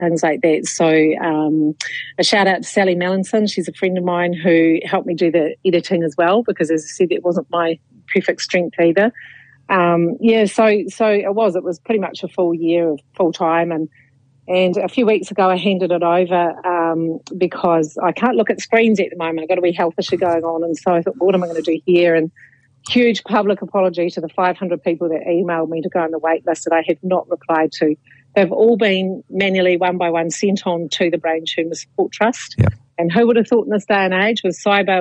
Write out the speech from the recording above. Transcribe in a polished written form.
things like that. So a shout out to Sally Melanson. She's a friend of mine who helped me do the editing as well, because as I said, it wasn't my perfect strength either. So it was pretty much a full year of full time, and a few weeks ago I handed it over because I can't look at screens at the moment. I've got a wee health issue going on, and so I thought, what am I going to do here? And huge public apology to the 500 people that emailed me to go on the wait list that I have not replied to. They've all been manually, one by one, sent on to the Brain Tumour Support Trust. Yep. And who would have thought in this day and age, with cyber